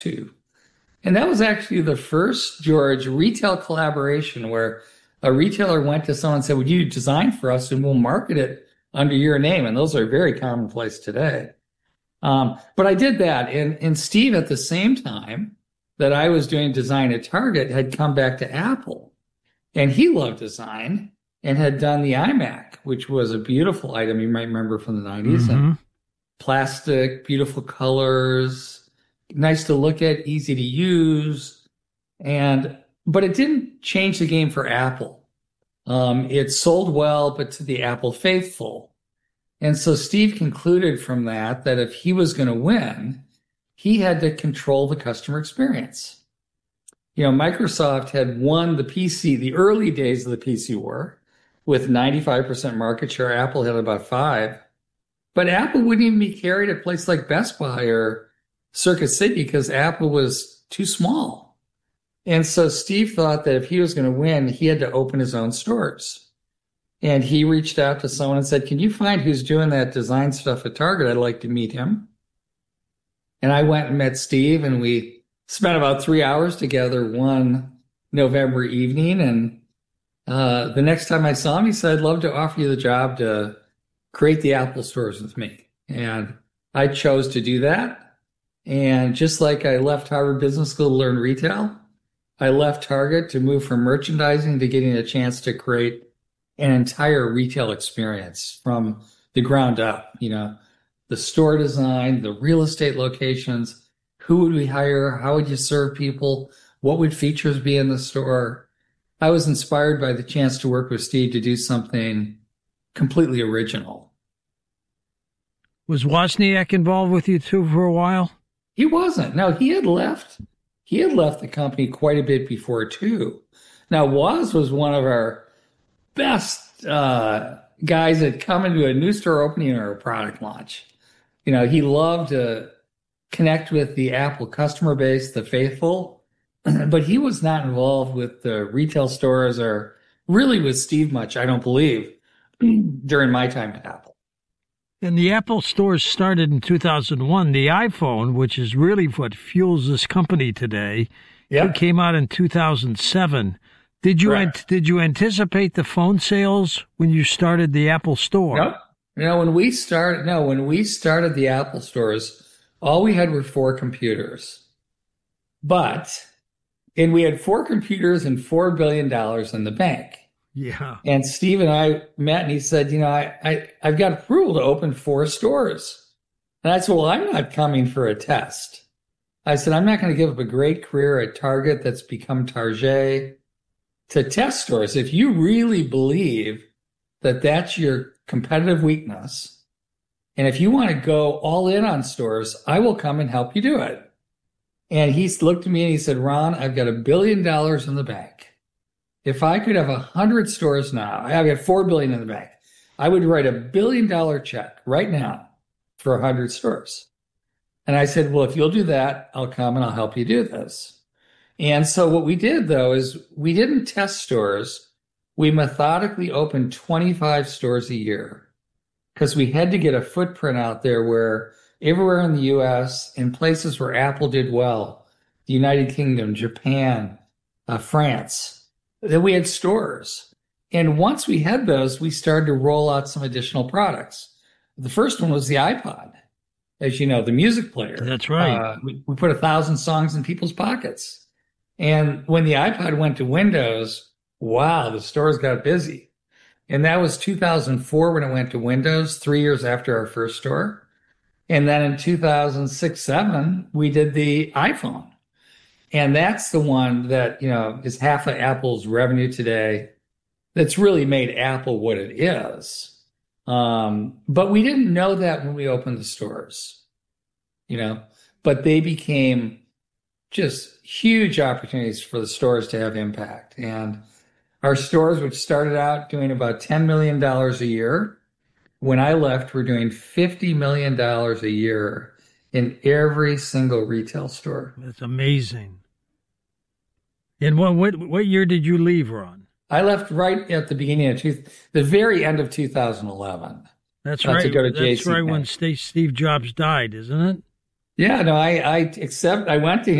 II. And that was actually the first, George, retail collaboration where a retailer went to someone and said, would you design for us and we'll market it under your name? And those are very commonplace today. But I did that. And Steve, at the same time that I was doing design at Target, had come back to Apple. And he loved design and had done the iMac, which was a beautiful item you might remember from the 90s. Mm-hmm. And plastic, beautiful colors, nice to look at, easy to use. But it didn't change the game for Apple. It sold well, but to the Apple faithful. And so Steve concluded from that if he was going to win, he had to control the customer experience. You know, Microsoft had won the PC, the early days of the PC war, with 95% market share. Apple had about 5%. But Apple wouldn't even be carried at a place like Best Buy or Circuit City because Apple was too small. And so Steve thought that if he was going to win, he had to open his own stores. And he reached out to someone and said, can you find who's doing that design stuff at Target? I'd like to meet him. And I went and met Steve, and we spent about 3 hours together one November evening. And the next time I saw him, he said, I'd love to offer you the job to create the Apple stores with me. And I chose to do that. And just like I left Harvard Business School to learn retail, I left Target to move from merchandising to getting a chance to create an entire retail experience from the ground up. You know, the store design, the real estate locations, who would we hire? How would you serve people? What would features be in the store? I was inspired by the chance to work with Steve to do something completely original. Was Wozniak involved with you too for a while? He wasn't. No, he had left. He had left the company quite a bit before too. Now, Woz was one of our best guys that come into a new store opening or a product launch. You know, he loved to connect with the Apple customer base, the faithful, but he was not involved with the retail stores or really with Steve much, I don't believe, during my time at Apple. And the Apple stores started in 2001. The iPhone, which is really what fuels this company today, it came out in 2007. Did you anticipate the phone sales when you started the Apple store? No. When we started the Apple stores, all we had were 4 computers. And we had 4 computers and $4 billion in the bank. Yeah. And Steve and I met, and he said, you know, I've got approval to open 4 stores. And I said, well, I'm not coming for a test. I said, I'm not going to give up a great career at Target that's become Target to test stores. If you really believe that that's your competitive weakness, and if you want to go all in on stores, I will come and help you do it. And he looked at me and he said, Ron, I've got $1 billion in the bank. If I could have 100 stores now, I've got $4 billion in the bank. I would write $1 billion check right now for 100 stores. And I said, well, if you'll do that, I'll come and I'll help you do this. And so what we did, though, is we didn't test stores. We methodically opened 25 stores a year because we had to get a footprint out there where everywhere in the U.S., in places where Apple did well, the United Kingdom, Japan, France, that we had stores. And once we had those, we started to roll out some additional products. The first one was the iPod, as you know, the music player. That's right. We put 1,000 songs in people's pockets. And when the iPod went to Windows, wow, the stores got busy. And that was 2004 when it went to Windows, 3 years after our first store. And then in 2006-07, we did the iPhone. And that's the one that, you know, is half of Apple's revenue today. That's really made Apple what it is. But we didn't know that when we opened the stores, you know, but they became just huge opportunities for the stores to have impact. And our stores, which started out doing about $10 million a year, when I left, we're doing $50 million a year in every single retail store. That's amazing. And what year did you leave, Ron? I left right at the beginning of the very end of 2011. That's right. To go to That's right when Steve Jobs died, isn't it? Yeah, no, I went to him.